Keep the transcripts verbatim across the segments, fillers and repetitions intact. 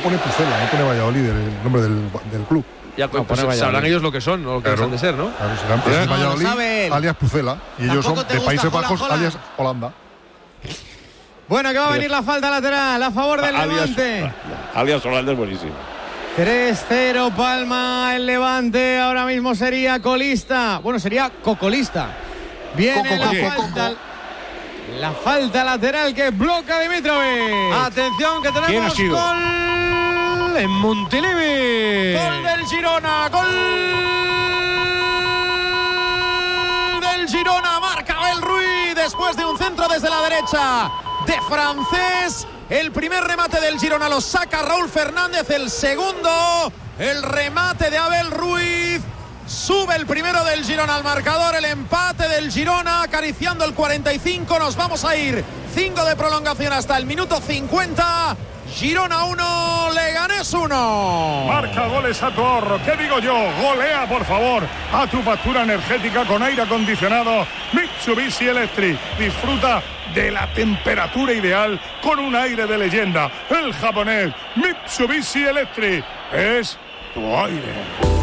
pone Pucela, no pone Valladolid el nombre del, del club. Ya, pues, pues sabrán ellos lo que son, o lo que claro, dejan de ser, ¿no? Claro, serán pues, no, Valladolid, no alias Pucela, y ellos son de Países Bajos, jola, jola. alias Holanda. Bueno, que va a venir la falta lateral a favor del alias, Levante. Alias Holanda es buenísimo. tres cero Palma el Levante, ahora mismo sería colista, bueno, sería cocolista. Viene Coco, la ¿qué? falta la falta lateral que bloca Dimitrovic. Atención que tenemos gol en Montilivi. Gol del Girona, gol del Girona, marca Abel Ruiz después de un centro desde la derecha de Francés. El primer remate del Girona lo saca Raúl Fernández, el segundo, el remate de Abel Ruiz. Sube el primero del Girona al marcador, el empate del Girona, acariciando el cuarenta y cinco. Nos vamos a ir cinco de prolongación hasta el minuto cincuenta. Girona uno, Leganés uno. Marca goles a tu ahorro. ¿Qué digo yo? Golea, por favor, a tu factura energética con aire acondicionado Mitsubishi Electric. Disfruta de la temperatura ideal con un aire de leyenda. El japonés Mitsubishi Electric es tu aire.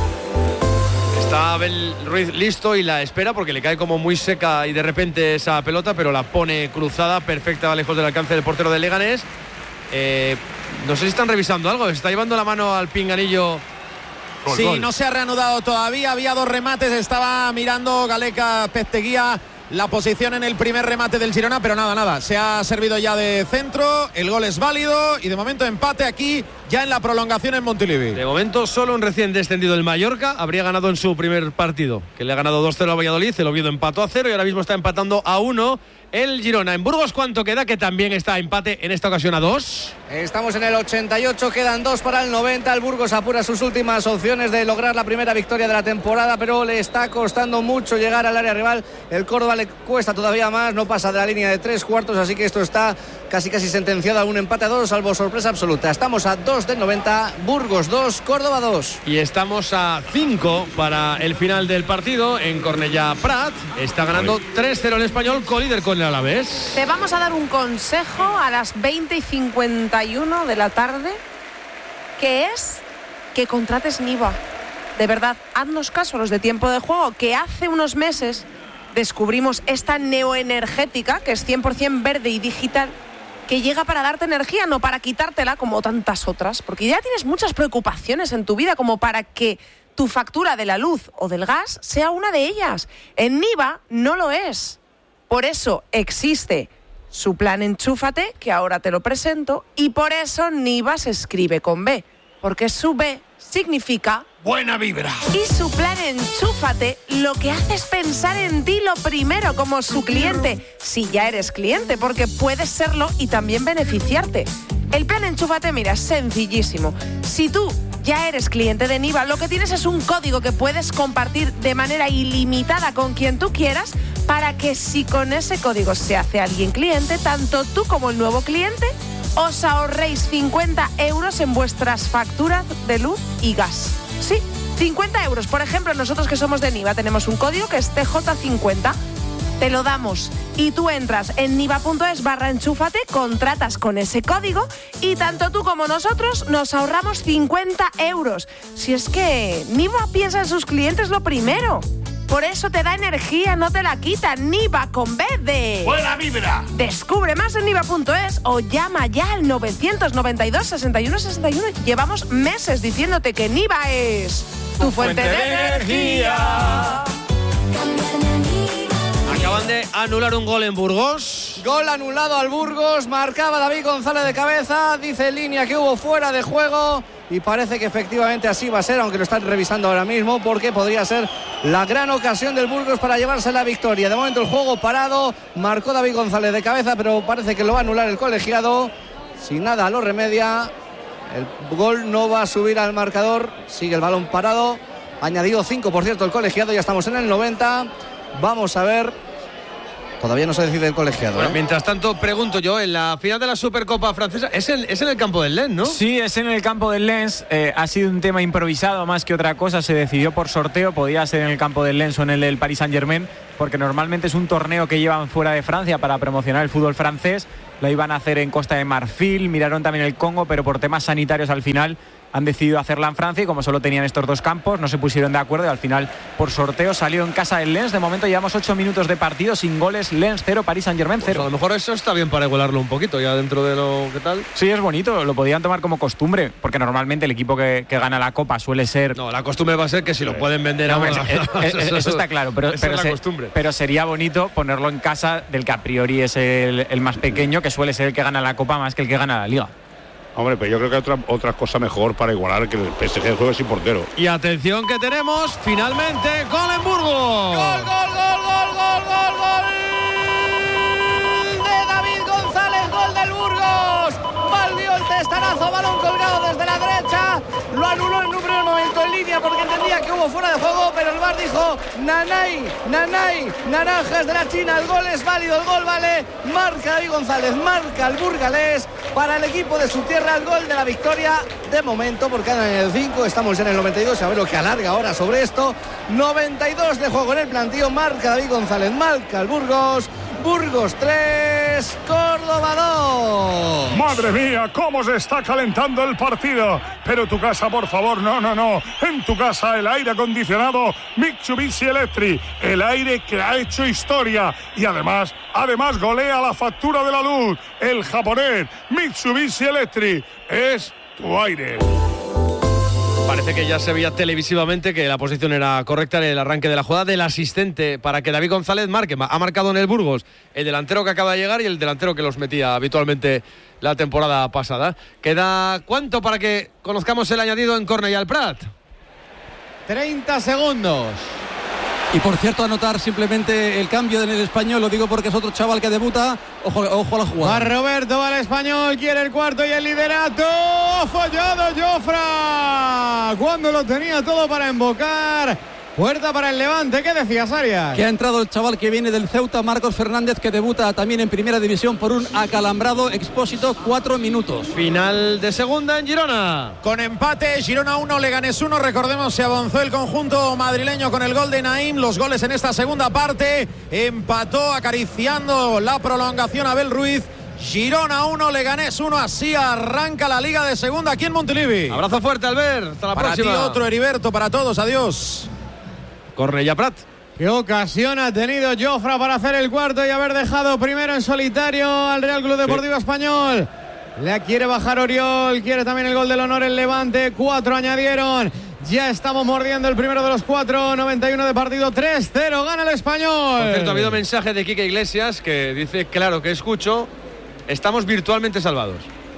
Está Abel Ruiz listo y la espera porque le cae como muy seca y de repente esa pelota, pero la pone cruzada, perfecta, lejos del alcance del portero de Leganés. Eh, no sé si están revisando algo, se está llevando la mano al pinganillo. Gol, sí, gol. No se ha reanudado todavía, había dos remates, estaba mirando Galeca Pesteguía la posición en el primer remate del Girona, pero nada, nada, se ha servido ya de centro, el gol es válido y de momento empate aquí ya en la prolongación en Montilivi. De momento solo un recién descendido, el Mallorca, habría ganado en su primer partido, que le ha ganado dos cero a Valladolid, el Oviedo empató a cero y ahora mismo está empatando a uno el Girona. En Burgos, ¿cuánto queda? Que también está empate en esta ocasión a dos. Estamos en el ochenta y ocho, quedan dos para el noventa. El Burgos apura sus últimas opciones de lograr la primera victoria de la temporada, pero le está costando mucho llegar al área rival. El Córdoba le cuesta todavía más, no pasa de la línea de tres cuartos, así que esto está casi casi sentenciado a un empate a dos, salvo sorpresa absoluta. Estamos a dos del noventa, Burgos dos, Córdoba dos. Y estamos a cinco para el final del partido en Cornellà Prat. Está ganando tres cero el Español, colíder con el Alavés. Te vamos a dar un consejo a las veinte y cincuenta y uno de la tarde, que es que contrates Niva. De verdad, haznos caso los de Tiempo de Juego, que hace unos meses descubrimos esta neoenergética, que es cien por ciento verde y digital, que llega para darte energía, no para quitártela como tantas otras, porque ya tienes muchas preocupaciones en tu vida como para que tu factura de la luz o del gas sea una de ellas. En Niva no lo es. Por eso existe su plan Enchúfate, que ahora te lo presento, y por eso Niva se escribe con B, porque su B significa buena vibra. Y su plan Enchúfate lo que hace es pensar en ti lo primero como su cliente, si ya eres cliente, porque puedes serlo y también beneficiarte. El plan Enchúfate, mira, es sencillísimo. Si tú ya eres cliente de Niva, lo que tienes es un código que puedes compartir de manera ilimitada con quien tú quieras, para que si con ese código se hace alguien cliente, tanto tú como el nuevo cliente os ahorréis cincuenta euros en vuestras facturas de luz y gas. Sí, cincuenta euros. Por ejemplo, nosotros que somos de Niva tenemos un código que es T J cincuenta. Te lo damos y tú entras en niva.es barra enchúfate, contratas con ese código y tanto tú como nosotros nos ahorramos cincuenta euros. Si es que Niva piensa en sus clientes lo primero. Por eso te da energía, no te la quita. Niva con B de buena vibra. Descubre más en niva.es o llama ya al novecientos noventa y dos, sesenta y uno sesenta y uno. Llevamos meses diciéndote que Niva es tu fuente, fuente de, de energía. Acaban de anular un gol en Burgos. Gol anulado al Burgos, marcaba David González de cabeza, dice en línea que hubo fuera de juego y parece que efectivamente así va a ser, aunque lo están revisando ahora mismo, porque podría ser la gran ocasión del Burgos para llevarse la victoria. De momento el juego parado, marcó David González de cabeza, pero parece que lo va a anular el colegiado. Si nada lo remedia, el gol no va a subir al marcador, sigue el balón parado, añadido cinco por cierto el colegiado, ya estamos en el noventa. Vamos a ver, Todavía no se decide el colegiado. Bueno, ¿eh? Mientras tanto, pregunto yo, en la final de la Supercopa francesa, es en, es en el campo del Lens, ¿no? Sí, es en el campo del Lens. Eh, ha sido un tema improvisado más que otra cosa. Se decidió por sorteo. Podía ser en el campo del Lens o en el del Paris Saint-Germain, porque normalmente es un torneo que llevan fuera de Francia para promocionar el fútbol francés. Lo iban a hacer en Costa de Marfil, miraron también el Congo, pero por temas sanitarios al final han decidido hacerla en Francia, y como solo tenían estos dos campos no se pusieron de acuerdo y al final por sorteo salió en casa del Lens. De momento llevamos ocho minutos de partido sin goles. Lens cero, Paris Saint-Germain cero. Pues a lo mejor eso está bien para igualarlo un poquito ya dentro de lo que tal. Sí, es bonito, lo podían tomar como costumbre, porque normalmente el equipo que, que gana la Copa suele ser... No, la costumbre va a ser que si lo pueden vender no, ahora... Es, es, eso está claro, pero, pero, es se, costumbre. pero sería bonito ponerlo en casa del que a priori es el, el más pequeño, que suele ser el que gana la Copa más que el que gana la Liga. Hombre, pero yo creo que hay otra, otra cosa mejor para igualar, que el P S G juegue sin portero. Y atención que tenemos, finalmente, gol en Burgos. ¡Gol, gol, gol, gol, gol, gol, gol! De David González, gol del Burgos. Valió el testarazo, balón colgado desde la derecha. Lo anuló en un primer momento en línea porque entendía que hubo fuera de juego, pero el V A R dijo: Nanay, Nanay, naranjas de la China, el gol es válido, el gol vale. Marca David González, marca el burgalés para el equipo de su tierra, el gol de la victoria de momento, porque andan en el cinco, estamos ya en el noventa y dos, a ver lo que alarga ahora sobre esto. noventa y dos de juego en el plantío, marca David González, marca el Burgos. Burgos tres, Córdoba dos. Madre mía, cómo se está calentando el partido. Pero tu casa, por favor, no, no, no. En tu casa el aire acondicionado Mitsubishi Electric, el aire que ha hecho historia y además, además golea la factura de la luz. El japonés Mitsubishi Electric es tu aire. Parece que ya se veía televisivamente que la posición era correcta en el arranque de la jugada del asistente para que David González marque. Ha marcado en el Burgos el delantero que acaba de llegar y el delantero que los metía habitualmente la temporada pasada. ¿Queda cuánto para que conozcamos el añadido en Cornellà al Prat? treinta segundos. Y por cierto, anotar simplemente el cambio en el Español, lo digo porque es otro chaval que debuta. Ojo, ojo a la jugada. Va Roberto, va el Español, quiere el cuarto y el liderato. Fallado Jofra, cuando lo tenía todo para embocar. Puerta para el Levante, ¿qué decías, Arias? Que ha entrado el chaval que viene del Ceuta, Marcos Fernández, que debuta también en Primera División por un acalambrado Expósito, cuatro minutos. Final de segunda en Girona. Con empate, Girona uno, Leganés uno. Recordemos, se avanzó el conjunto madrileño con el gol de Naim. Los goles en esta segunda parte. Empató acariciando la prolongación Abel Ruiz. Girona uno, Leganés uno. Así arranca la Liga de Segunda aquí en Montilivi. Abrazo fuerte, Albert. Hasta la para próxima. Para ti otro, Heriberto, para todos. Adiós. Cornellà Prat. Qué ocasión ha tenido Jofra para hacer el cuarto y haber dejado primero en solitario al Real Club Deportivo sí. Español. Le quiere bajar Oriol, quiere también el gol del honor el Levante. Cuatro añadieron. Ya estamos mordiendo el primero de los cuatro. noventa y uno de partido, tres cero. Gana el Español. Por cierto, ha habido mensaje de Quique Iglesias que dice, claro que escucho, estamos virtualmente salvados.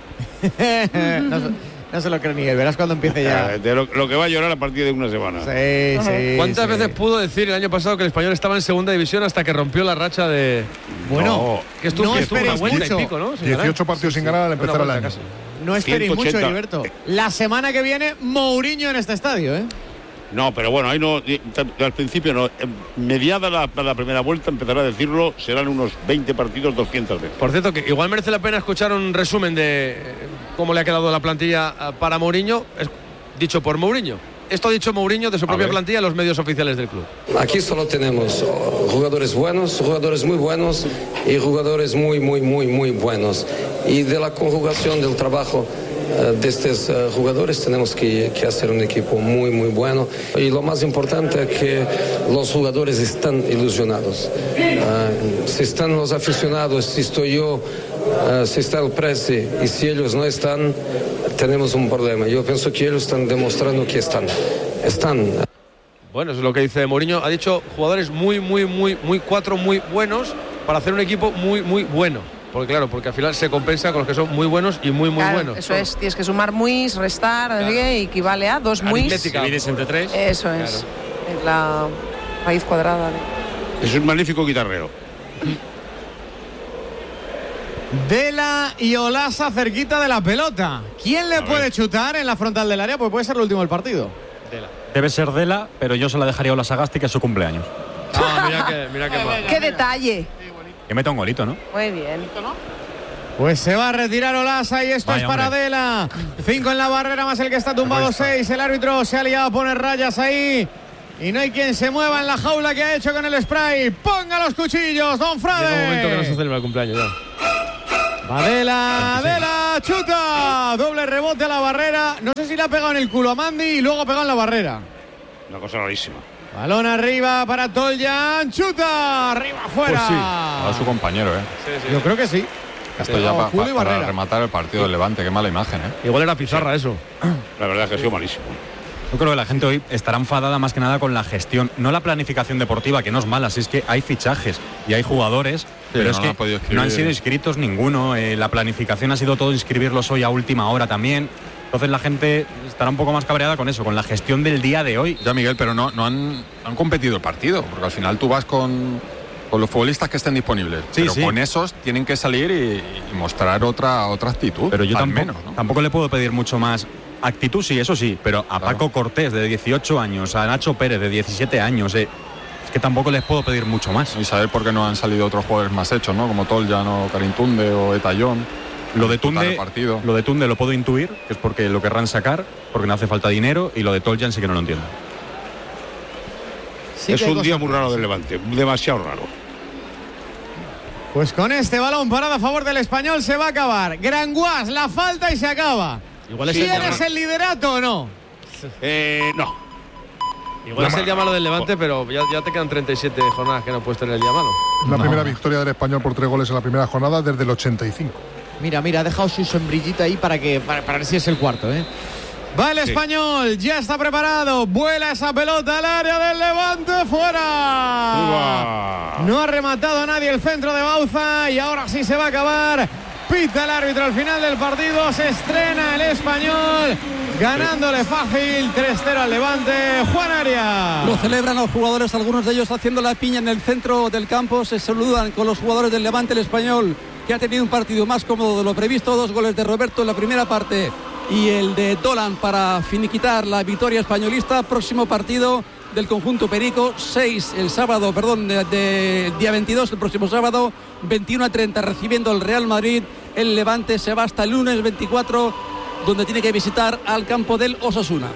no, No se lo cree ni él, verás cuando empiece ya. De lo, lo que va a llorar a partir de una semana. Sí, sí. ¿Cuántas sí. veces pudo decir el año pasado que el Español estaba en segunda división hasta que rompió la racha de. Bueno, no, que estuvo, no que estuvo una vuelta mucho. y pico, ¿no? dieciocho partidos sin ganar al empezar el año. Casi. No esperéis mucho, Heriberto. La semana que viene, Mourinho en este estadio, ¿eh? No, pero bueno, ahí no, al principio no. Mediada la, la primera vuelta, empezará a decirlo, serán unos veinte partidos, doscientas veces. Por cierto, que igual merece la pena escuchar un resumen de cómo le ha quedado la plantilla para Mourinho, dicho por Mourinho. Esto ha dicho Mourinho de su propia plantilla a los medios oficiales del club. Aquí solo tenemos jugadores buenos, jugadores muy buenos y jugadores muy, muy, muy, muy buenos. Y de la conjugación del trabajo de estos uh, jugadores tenemos que, que hacer un equipo muy muy bueno y lo más importante es que los jugadores están ilusionados. Uh, si están los aficionados, si estoy yo, uh, si está el Presi y si ellos no están, tenemos un problema. Yo pienso que ellos están demostrando que están están bueno, eso es lo que dice Mourinho. Ha dicho jugadores muy muy muy muy cuatro muy buenos para hacer un equipo muy muy bueno. Porque claro, porque al final se compensa con los que son muy buenos y muy, muy claro, buenos. Eso es, tienes que sumar muis, restar, claro. Y equivale a dos muis. Divides entre tres. Eso es, claro. Es la raíz cuadrada. Es un magnífico guitarrero. Dela y Olasa cerquita de la pelota. ¿Quién le puede chutar en la frontal del área? Pues puede ser el último del partido. Dela. Debe ser Dela, pero yo se la dejaría a Olasagasti, que es su cumpleaños. Ah, mira que, mira que mal. Qué detalle. que meta un golito, ¿no? Muy bien. Pues se va a retirar Olasa y esto Vaya, es para hombre. Adela. Cinco en la barrera más el que está tumbado, seis. El árbitro se ha liado a poner rayas ahí. Y no hay quien se mueva en la jaula que ha hecho con el spray. ¡Ponga los cuchillos, don Frade! Llega un momento que no se celebra el cumpleaños ya. Adela, Adela, chuta. Doble rebote a la barrera. No sé si le ha pegado en el culo a Mandy y luego ha pegado en la barrera. Una cosa rarísima. Balón arriba para Toljan. Chuta. Arriba, afuera. Pues sí, a su compañero, ¿eh? Sí, sí. Yo creo que sí. Esto ya No, pa, culo y pa, para barrera. rematar el partido del Levante. Qué mala imagen, ¿eh? Igual era pizarra eso. La verdad es que ha sido malísimo. Yo creo que la gente hoy estará enfadada más que nada con la gestión, no la planificación deportiva, que no es mala, si es que hay fichajes y hay jugadores, sí, pero no es lo que han podido inscribir. no han sido inscritos ninguno, eh, la planificación ha sido todo inscribirlos hoy a última hora también, entonces la gente estará un poco más cabreada con eso, con la gestión del día de hoy. Ya, Miguel, pero no, no, han, no han competido el partido, porque al final tú vas con, con los futbolistas que estén disponibles, Sí, pero sí. con esos tienen que salir y, y mostrar otra, otra actitud, Pero yo al tampoco, menos, ¿no? tampoco le puedo pedir mucho más. Actitud sí, eso sí, pero a Claro. Paco Cortés de dieciocho años, a Nacho Pérez de diecisiete años, eh, es que tampoco les puedo pedir mucho más. Y saber por qué no han salido otros jugadores más hechos, ¿no? Como Toljan o Carintunde o Etayón. Lo de Disputar Tunde, el partido. lo de Tunde lo puedo intuir, que es porque lo querrán sacar, porque no hace falta dinero, y lo de Toljan sí que no lo entiendo. Sí es que hay un día cosas muy raro raras. del Levante, demasiado raro. Pues con este balón parado a favor del Español se va a acabar. Granguas, la falta y se acaba. Igual es el ¿Tienes día- el liderato o no? Eh, no. Igual es el día malo del Levante, pero ya, ya te quedan treinta y siete jornadas que no puedes tener el día malo. La No. primera victoria del Español por tres goles en la primera jornada desde el ochenta y cinco. Mira, mira, ha dejado su sombrillita ahí para que para, para ver si es el cuarto, ¿eh? Va el Sí. Español, ya está preparado. Vuela esa pelota al área del Levante, fuera. Uva. No ha rematado a nadie el centro de Bauza y ahora sí se va a acabar. Pita el árbitro al final del partido. Se estrena el Español, ganándole fácil tres cero al Levante. Juan Arias. Lo celebran los jugadores, algunos de ellos haciendo la piña en el centro del campo. Se saludan con los jugadores del Levante, el Español, que ha tenido un partido más cómodo de lo previsto. Dos goles de Roberto en la primera parte y el de Dolan para finiquitar la victoria españolista. Próximo partido del conjunto Perico, seis el sábado, perdón, de, de día veintidós, el próximo sábado, veintiuno a treinta, recibiendo el Real Madrid. El Levante se va hasta el lunes veinticuatro, donde tiene que visitar al campo del Osasuna.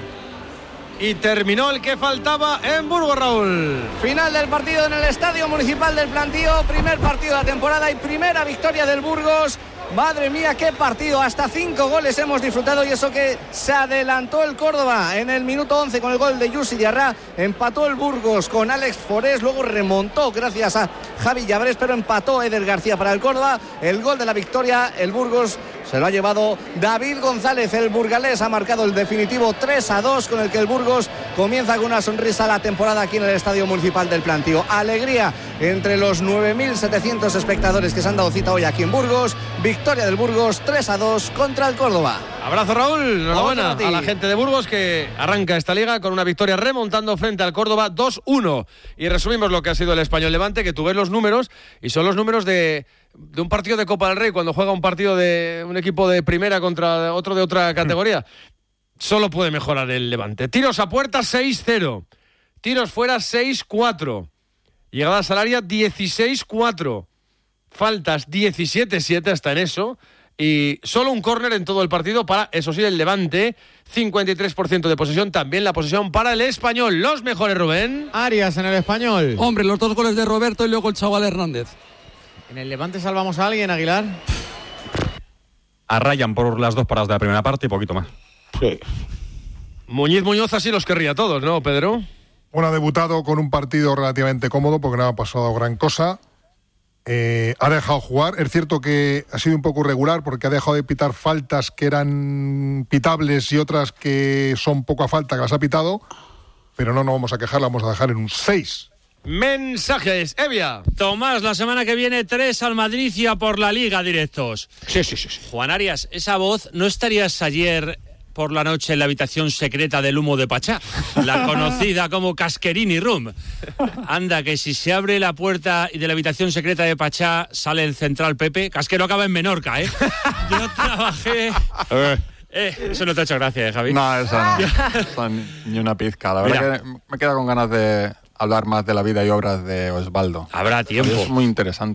Y terminó el que faltaba en Burgos, Raúl. Final del partido en el Estadio Municipal del Plantío, primer partido de la temporada y primera victoria del Burgos. Madre mía, qué partido, hasta cinco goles hemos disfrutado, y eso que se adelantó el Córdoba en el minuto once con el gol de Yusi Diarra. Empató el Burgos con Alex Forés, luego remontó gracias a Javi Llabrés, pero empató Eder García para el Córdoba. El gol de la victoria, el Burgos se lo ha llevado David González, el burgalés ha marcado el definitivo tres a dos, con el que el Burgos comienza con una sonrisa la temporada aquí en el Estadio Municipal del Plantío. Alegría entre los nueve mil setecientos espectadores que se han dado cita hoy aquí en Burgos. Victoria del Burgos tres a dos contra el Córdoba. Abrazo, Raúl. Enhorabuena Otro a a ti. la gente de Burgos, que arranca esta liga con una victoria remontando frente al Córdoba dos uno. Y resumimos lo que ha sido el Español Levante, que tú ves los números y son los números de, de un partido de Copa del Rey, cuando juega un partido de un equipo de primera contra otro de otra categoría. Solo puede mejorar el Levante. Tiros a puerta seis cero. Tiros fuera seis cuatro. Llegadas al área dieciséis cuatro. Faltas diecisiete siete, hasta en eso. Y solo un córner en todo el partido para, eso sí, el Levante. cincuenta y tres por ciento de posesión. También la posesión para el Español. Los mejores, Rubén. Arias en el Español. Hombre, los dos goles de Roberto y luego el chaval Hernández. ¿En el Levante salvamos a alguien, Aguilar? A Ryan por las dos paradas de la primera parte y poquito más. Sí. Muñiz Muñoz así los querría todos, ¿no, Pedro? Bueno, ha debutado con un partido relativamente cómodo porque no ha pasado gran cosa. Eh, ha dejado jugar. Es cierto que ha sido un poco irregular porque ha dejado de pitar faltas que eran pitables y otras que son poco a falta que las ha pitado. Pero no nos vamos a quejar, la vamos a dejar en un seis. Mensajes, Evia. Tomás, la semana que viene tres al Madrid y a por la Liga directos. Sí, sí, sí, sí. Juan Arias, esa voz, ¿no estarías ayer por la noche en la habitación secreta del humo de Pachá? La conocida como Casquerini Room. Anda, que si se abre la puerta y de la habitación secreta de Pachá sale el central Pepe, Casquero acaba en Menorca, ¿eh? Yo trabajé... Eh, eso no te ha hecho gracia, ¿eh, Javi? No, esa no. Esa ni, ni una pizca. La verdad Mira. que me queda con ganas de hablar más de la vida y obras de Osvaldo. Habrá tiempo. Es muy interesante.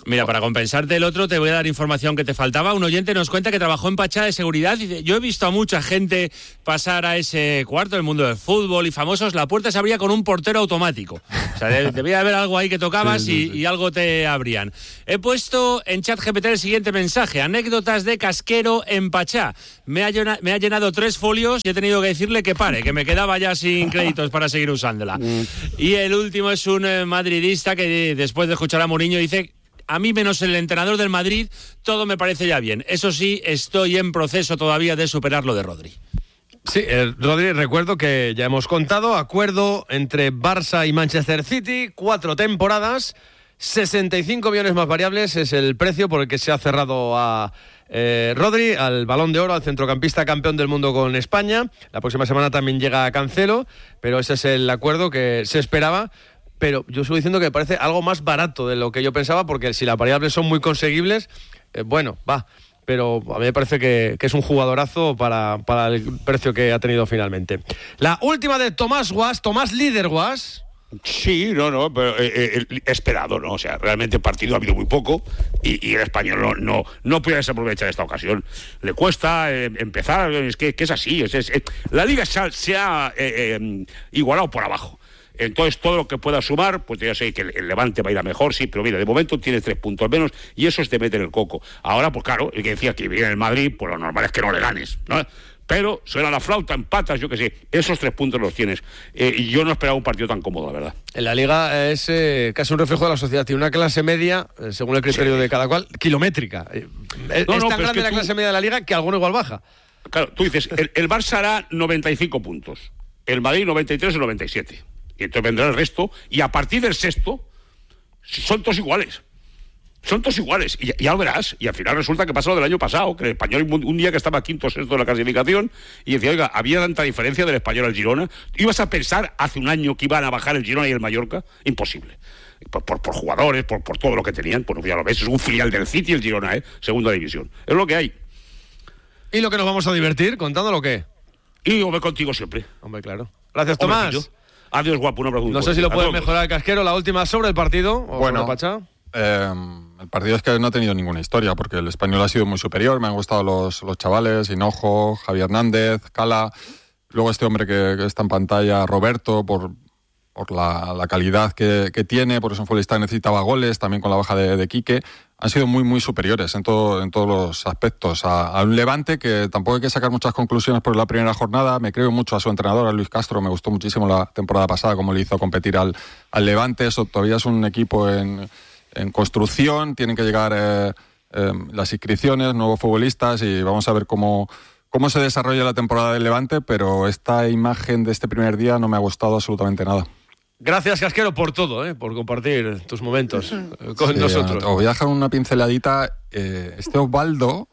Mira, para compensarte el otro, te voy a dar información que te faltaba. Un oyente nos cuenta que trabajó en Pachá de seguridad y dice, yo he visto a mucha gente pasar a ese cuarto del mundo del fútbol y famosos, la puerta se abría con un portero automático. O sea, debía haber algo ahí que tocabas sí, sí, sí. Y, y algo te abrían. He puesto en ChatGPT el siguiente mensaje, anécdotas de Casquero en Pachá. Me ha, llenado, me ha llenado tres folios y he tenido que decirle que pare, que me quedaba ya sin créditos para seguir usándola. Y el último es un eh, madridista que después de escuchar a Mourinho dice... A mí, menos el entrenador del Madrid, todo me parece ya bien. Eso sí, estoy en proceso todavía de superar lo de Rodri. Sí, eh, Rodri, recuerdo que ya hemos contado, acuerdo entre Barça y Manchester City, cuatro temporadas, sesenta y cinco millones más variables es el precio por el que se ha cerrado a eh, Rodri, al Balón de Oro, al centrocampista campeón del mundo con España. La próxima semana también llega a Cancelo, pero ese es el acuerdo que se esperaba. Pero yo sigo diciendo que me parece algo más barato de lo que yo pensaba, porque si las variables son muy conseguibles, eh, bueno, va. Pero a mí me parece que, que es un jugadorazo para, para el precio que ha tenido finalmente. La última de Tomás Guas, Tomás Líder Guas. Sí, no, no, pero eh, eh, esperado, ¿no? O sea, realmente partido ha habido muy poco y, y el español no, no, no puede desaprovechar esta ocasión. Le cuesta eh, empezar, es que, que es así. Es, es, es, la liga se ha, se ha eh, eh, igualado por abajo. Entonces, todo lo que pueda sumar, pues ya sé que el Levante va a ir a mejor, sí, pero mira, de momento tiene tres puntos menos y eso es de meter el coco. Ahora, pues claro, el que decía que viene el Madrid, pues lo normal es que no le ganes, ¿no? Pero suena la flauta, empatas, yo qué sé, esos tres puntos los tienes. Eh, y yo no esperaba un partido tan cómodo, la verdad. En la Liga es eh, casi un reflejo de la sociedad. Tiene una clase media, eh, según el criterio sí. de cada cual, kilométrica. Eh, no, es no, tan grande es que la tú... clase media de la Liga que alguno igual baja. Claro, tú dices, el, el Barça hará noventa y cinco puntos, el Madrid noventa y tres y noventa y siete. Y entonces vendrá el resto, y a partir del sexto, son todos iguales. Son todos iguales, y ya lo verás. Y al final resulta que pasa lo del año pasado, que el Español un día que estaba quinto o sexto de la clasificación, y decía, oiga, había tanta diferencia del Español al Girona. ¿Ibas a pensar hace un año que iban a bajar el Girona y el Mallorca? Imposible. Por, por, por jugadores, por, por todo lo que tenían. Bueno, ya lo ves, es un filial del City el Girona, ¿eh? Segunda división. Es lo que hay. ¿Y lo que nos vamos a divertir? ¿Contando lo que? Y yo voy contigo siempre. Hombre, claro. Gracias, Tomás. Hombre, Adiós, guapo, una pregunta. No sé si lo puede mejorar el Casquero. La última sobre el partido. ¿O bueno, Pachá? Eh, el partido es que no ha tenido ninguna historia, porque el español ha sido muy superior. Me han gustado los, los chavales, Hinojo, Javier Hernández, Cala. Luego este hombre que, que está en pantalla, Roberto, por, por la, la calidad que, que tiene, por eso un futbolista necesitaba goles, también con la baja de, de Quique. Han sido muy, muy superiores en, todo, en todos los aspectos. A, a un Levante que tampoco hay que sacar muchas conclusiones por la primera jornada. Me creo mucho a su entrenador, a Luis Castro. Me gustó muchísimo la temporada pasada, cómo le hizo competir al, al Levante. Eso todavía es un equipo en, en construcción. Tienen que llegar eh, eh, las inscripciones, nuevos futbolistas, y vamos a ver cómo, cómo se desarrolla la temporada del Levante. Pero esta imagen de este primer día no me ha gustado absolutamente nada. Gracias, Casquero, por todo, ¿eh? Por compartir tus momentos con sí, nosotros. Os voy a dejar una pinceladita. Eh, este Osvaldo...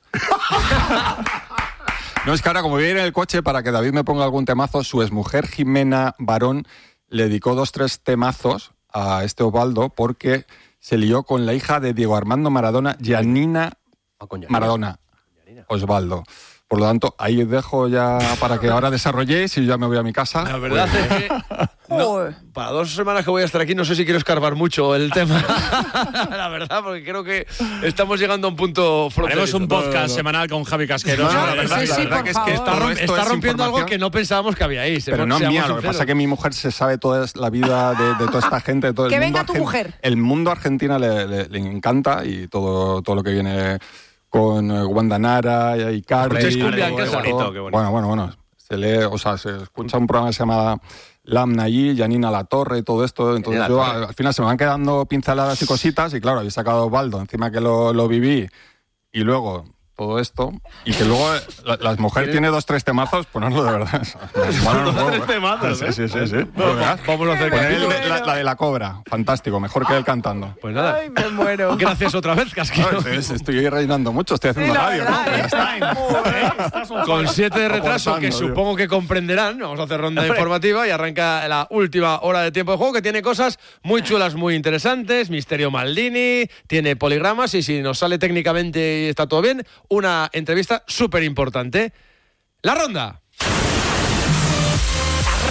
No, es que ahora, como voy a ir en el coche, para que David me ponga algún temazo, su exmujer Jimena Barón le dedicó dos, tres temazos a este Osvaldo porque se lió con la hija de Diego Armando Maradona, Giannina Maradona. Osvaldo. Por lo tanto, ahí dejo ya para que ahora desarrolléis y ya me voy a mi casa. La verdad es que no, para dos semanas que voy a estar aquí no sé si quiero escarbar mucho el tema. La verdad, porque creo que estamos llegando a un punto fronterizo. Haremos un podcast no, no, no. semanal con Javi Casquero. No, no, la verdad, sí, la sí, verdad que es que está, romp, está rompiendo algo que no pensábamos que había ahí. Pero no mía, lo que pasa es que mi mujer se sabe toda la vida de, de toda esta gente. De todo que el venga mundo tu mujer. El mundo argentino le, le, le encanta y todo, todo lo que viene... con uh, Guandanara y Icardi. Qué bonito, qué bonito. Bueno, bueno, bueno. Se lee, o sea, se escucha un programa que se llama Lamna allí, Janina La Torre y todo esto. Entonces yo al, al final se me van quedando pinceladas y cositas y claro, habéis sacado Osvaldo, encima que lo, lo viví y luego todo esto y que luego la, la mujer tiene dos, tres temazos, ponerlo de verdad. Bueno, dos, tres temazos, ¿eh? Sí, sí, sí. sí. Bueno, vamos a hacer de, la, la de la cobra, fantástico, mejor que él cantando. Pues nada. Ay, me muero. Gracias otra vez, Casquero. No, estoy, estoy reinando mucho, estoy haciendo sí, radio. Verdad, ¿no? ¿eh? Con siete de retraso que supongo que comprenderán, vamos a hacer ronda informativa y arranca la última hora de tiempo de juego, que tiene cosas muy chulas, muy interesantes. Misterio Maldini, tiene poligramas y si nos sale técnicamente y está todo bien, una entrevista súper importante. La ronda. La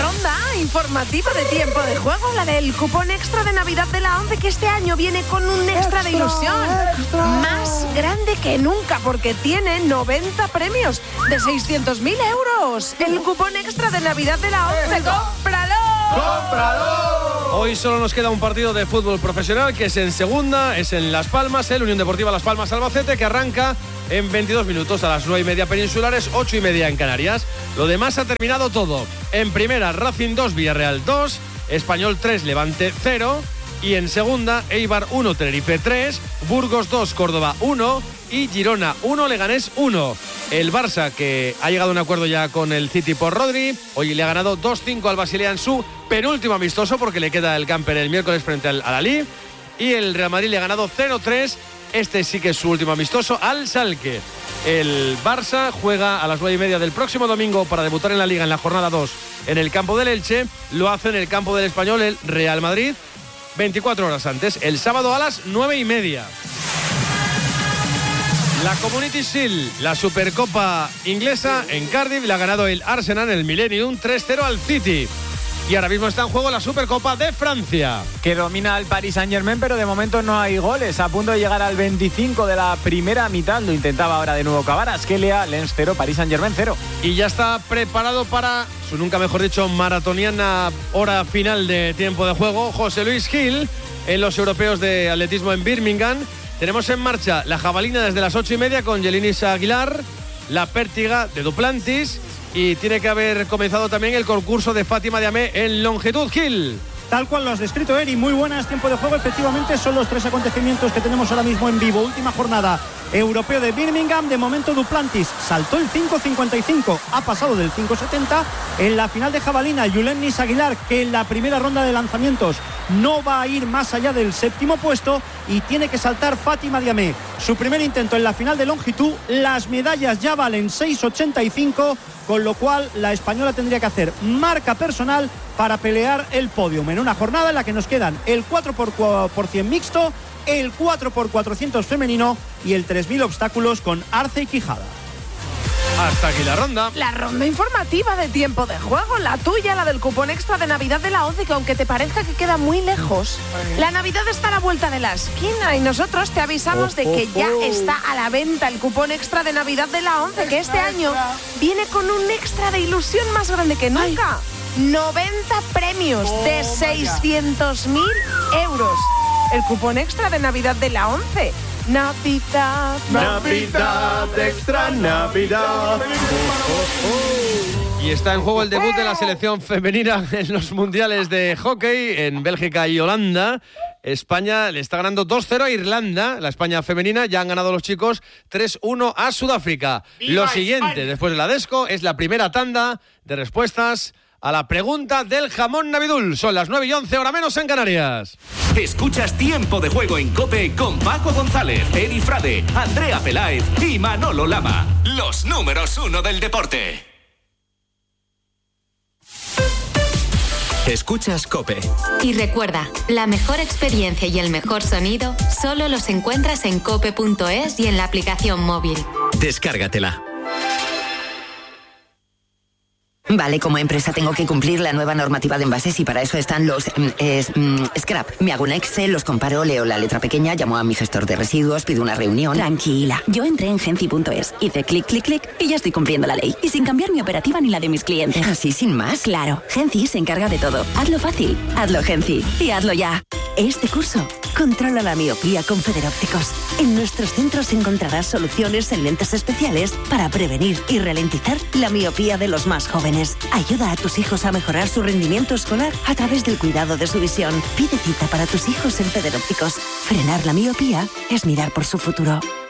ronda informativa de tiempo de juego, la del cupón extra de Navidad de la ONCE, que este año viene con un extra, extra de ilusión. Extra. Más grande que nunca, porque tiene noventa premios de seiscientos mil euros. El cupón extra de Navidad de la ONCE. ¡Cómpralo! ¡Cómpralo! Hoy solo nos queda un partido de fútbol profesional, que es en segunda, es en Las Palmas, el Unión Deportiva Las Palmas Albacete, que arranca en veintidós minutos a las nueve y media peninsulares, ocho y media en Canarias. Lo demás ha terminado todo. En primera, Racing dos, Villarreal dos, Español tres, Levante cero. Y en segunda, Eibar uno, Tenerife tres, Burgos dos, Córdoba uno y Girona uno, Leganés uno. El Barça, que ha llegado a un acuerdo ya con el City por Rodri, hoy le ha ganado dos cinco al Basilea en su penúltimo amistoso, porque le queda el camper el miércoles frente al Al-Ahly. Y el Real Madrid le ha ganado cero tres, este sí que es su último amistoso, al Schalke. El Barça juega a las nueve y media del próximo domingo para debutar en la Liga en la jornada dos en el campo del Elche. Lo hace en el campo del Español el Real Madrid veinticuatro horas antes, el sábado a las nueve y media. La Community Shield, la Supercopa inglesa en Cardiff, la ha ganado el Arsenal en el Millennium tres cero al City. Y ahora mismo está en juego la Supercopa de Francia, que domina el Paris Saint-Germain, pero de momento no hay goles. A punto de llegar al veinticinco de la primera mitad. Lo intentaba ahora de nuevo Cavar. Askelia, Lens cero, Paris Saint-Germain cero. Y ya está preparado para su nunca mejor dicho maratoniana hora final de tiempo de juego José Luis Gil en los europeos de atletismo en Birmingham. Tenemos en marcha la jabalina desde las ocho y media con Yelinis Aguilar, la pértiga de Duplantis, y tiene que haber comenzado también el concurso de Fátima Diamé en longitud. Gil. Tal cual lo has descrito, Eri, muy buenas, tiempo de juego. Efectivamente, son los tres acontecimientos que tenemos ahora mismo en vivo. Última jornada, europeo de Birmingham. De momento, Duplantis saltó el cinco cincuenta y cinco, ha pasado del cinco setenta. En la final de jabalina, Yelinis Aguilar, que en la primera ronda de lanzamientos no va a ir más allá del séptimo puesto, y tiene que saltar Fátima Diamé. Su primer intento en la final de longitud. Las medallas ya valen seis ochenta y cinco, con lo cual la española tendría que hacer marca personal para pelear el podium en una jornada en la que nos quedan el cuatro por cien mixto, el cuatro por cuatrocientos femenino y el tres mil obstáculos con Arce y Quijada. Hasta aquí la ronda. La ronda informativa de tiempo de juego, la tuya, la del cupón extra de Navidad de la ONCE, que aunque te parezca que queda muy lejos, la Navidad está a la vuelta de la esquina y nosotros te avisamos de que ya está a la venta el cupón extra de Navidad de la ONCE, que este año viene con un extra de ilusión más grande que nunca. noventa premios de seiscientos mil euros. El cupón extra de Navidad de la ONCE. Navidad, Navidad, extra Navidad. Y está en juego el debut de la selección femenina en los mundiales de hockey en Bélgica y Holanda. España le está ganando dos cero a Irlanda. La España femenina, ya han ganado los chicos tres uno a Sudáfrica. Lo siguiente, España, después de la Desco, es la primera tanda de respuestas a la pregunta del jamón Navidul. Son las nueve y once, hora menos en Canarias. Escuchas Tiempo de Juego en COPE con Paco González, Eri Frade, Andrea Peláez y Manolo Lama. Los números uno del deporte. Escuchas COPE. Y recuerda, la mejor experiencia y el mejor sonido solo los encuentras en cope punto es y en la aplicación móvil. Descárgatela. Vale, como empresa tengo que cumplir la nueva normativa de envases y para eso están los eh, eh, scrap. Me hago un Excel, los comparo, leo la letra pequeña, llamo a mi gestor de residuos, pido una reunión. Tranquila, yo entré en Genci punto es, hice clic, clic, clic y ya estoy cumpliendo la ley. Y sin cambiar mi operativa ni la de mis clientes. ¿Así sin más? Claro, Genci se encarga de todo. Hazlo fácil, hazlo Genci y hazlo ya. Este curso, controla la miopía con Federópticos. En nuestros centros encontrarás soluciones en lentes especiales para prevenir y ralentizar la miopía de los más jóvenes. Ayuda a tus hijos a mejorar su rendimiento escolar a través del cuidado de su visión. Pide cita para tus hijos en Federópticos. Frenar la miopía es mirar por su futuro.